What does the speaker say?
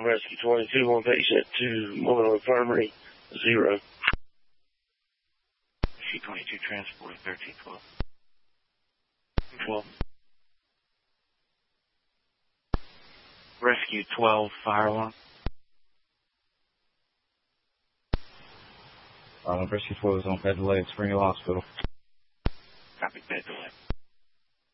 1 Rescue 22, 1 patient to Memorial Infirmary, 0. Rescue 22 transported 1312. 12. Rescue 12, fire alarm. Rescue 12 is on Federal Lake, Spring Hill Hospital.